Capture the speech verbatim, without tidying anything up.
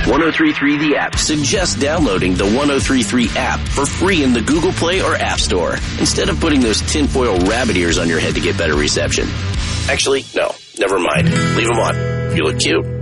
ten thirty-three The App suggests downloading the ten thirty-three app for free in the Google Play or App Store, instead of putting those tinfoil rabbit ears on your head to get better reception. Actually, no, never mind. Leave them on. You look cute.